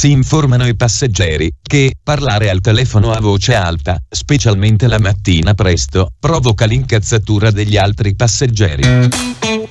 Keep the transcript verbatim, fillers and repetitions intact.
Si informano i passeggeri che parlare al telefono a voce alta, specialmente la mattina presto, provoca l'incazzatura degli altri passeggeri.